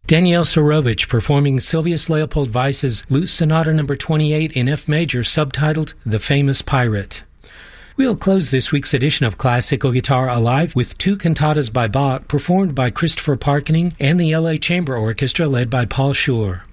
Daniel Surovich performing Sylvius Leopold Weiss's Lute Sonata No. 28 in F major, subtitled The Famous Pirate. We'll close this week's edition of Classical Guitar Alive with two cantatas by Bach performed by Christopher Parkening and the LA Chamber Orchestra led by Paul Schur.